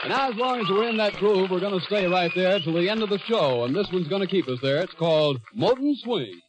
Now, as long as we're in that groove, we're going to stay right there till the end of the show, and this one's going to keep us there. It's called Molten Swing.